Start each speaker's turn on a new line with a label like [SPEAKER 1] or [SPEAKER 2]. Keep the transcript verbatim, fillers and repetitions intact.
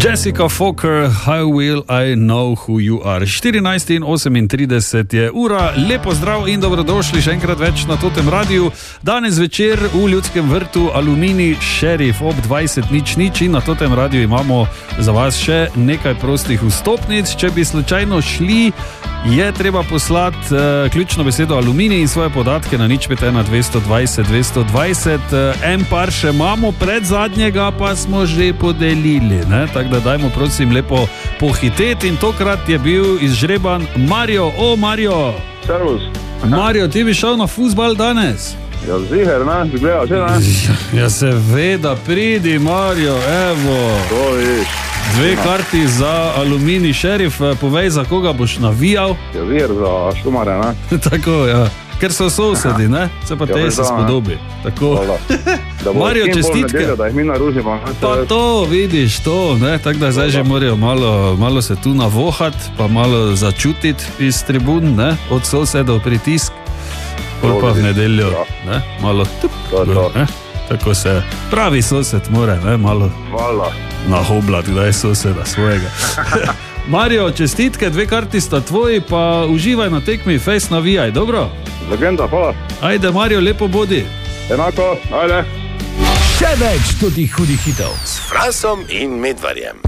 [SPEAKER 1] Jessica Fokker, How will I know who you are? štirinajst in osemintrideset je ura, lepo zdrav in dobrodošli še enkrat več na Totem radiju. Danes večer v Ljudskem vrtu Aluminij Šerif ob dvajset nič nič in na Totem radiju imamo za vas še nekaj prostih vstopnic. Če bi slučajno šli, je treba poslati uh, ključno besedo Aluminij in svoje podatke na nič pet ena dvesto dvajset dvesto dvajset. Uh, en par še imamo, pred zadnjega pa smo že podelili, ne? Tako da dajmo prosim lepo pohiteti in tokrat je bil izžreban Mario. O, Mario!
[SPEAKER 2] Servus!
[SPEAKER 1] Mario, ti bi šel na fuzbal danes?
[SPEAKER 2] Ja, ziher, ne? Bi gledal, še ne?
[SPEAKER 1] Ja, seveda, pridi, Mario, evo!
[SPEAKER 2] To viš.
[SPEAKER 1] Dve karti za Aluminij Šerif, povej, za koga boš navijal?
[SPEAKER 2] Ja, ziher, za Štumare, ne?
[SPEAKER 1] Tako, ja. Ker so sosedi, ne? Se pa te se spodobi. Tako. Mario, čestitke.
[SPEAKER 2] Nedeljo, da jih mi naružimo.
[SPEAKER 1] Pa to, vidiš, to, ne? Tako da zdaj že morajo malo, malo se tu navohati, pa malo začutiti iz tribun, ne? Od sosedov pritisk. Pol pa v nedeljo, ne? Malo tup, ne? Tako se pravi sosed more, ne? Malo nahoblati, da je soseda svojega. Mario, čestitke, dve karti sta tvoji, pa uživaj na tekmi, fejs navijaj, dobro?
[SPEAKER 2] Legenda, hvala.
[SPEAKER 1] Ajde, Mario, lepo bodi.
[SPEAKER 2] Enako, ajde.
[SPEAKER 3] Še več tudi hudih hitov s Fransom in Medvarjem.